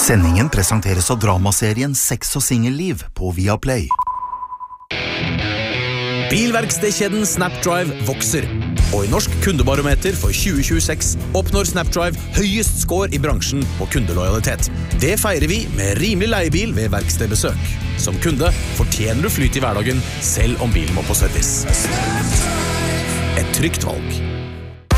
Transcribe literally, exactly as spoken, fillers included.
Sendingen presenteres av dramaserien Sex og Singelliv på Viaplay. Bilverkstedkjeden Snapdrive vokser, og i Norsk kundebarometer for tjue tjueseks oppnår Snapdrive høyest score i bransjen på kundelojalitet. Det feirer vi med rimelig leiebil ved verkstedbesøk. Som kunde fortjener du flyt i hverdagen, selv om bilen må på service. Et trygt valg.